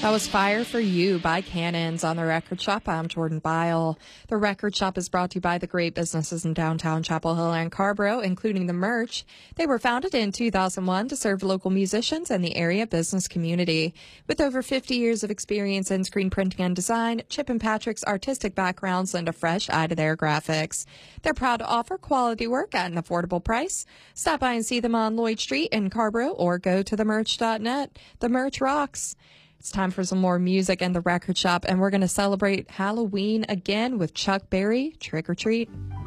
That was Fire for You by Cannons on The Record Shop. I'm Jordan Bile. The Record Shop is brought to you by the great businesses in downtown Chapel Hill and Carborough, including The Merch. They were founded in 2001 to serve local musicians and the area business community. With over 50 years of experience in screen printing and design, Chip and Patrick's artistic backgrounds lend a fresh eye to their graphics. They're proud to offer quality work at an affordable price. Stop by and see them on Lloyd Street in Carborough or go to themerch.net. The Merch rocks. It's time for some more music in The Record Shop, and we're going to celebrate Halloween again with Chuck Berry, Trick or Treat.